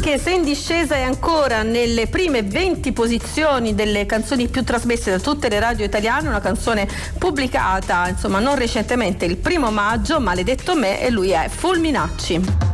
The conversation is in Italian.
anche se in discesa è ancora nelle prime 20 posizioni delle canzoni più trasmesse da tutte le radio italiane, una canzone pubblicata, insomma, non recentemente, il 1° maggio, Maledetto me, e lui è Fulminacci.